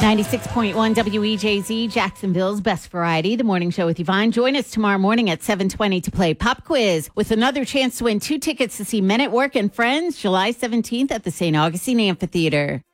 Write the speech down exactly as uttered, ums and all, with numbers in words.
ninety-six point one W E J Z, Jacksonville's best variety, the morning show with Yvonne. Join us tomorrow morning at seven twenty to play Pop Quiz with another chance to win two tickets to see Men at Work and Friends July seventeenth at the Saint Augustine Amphitheater.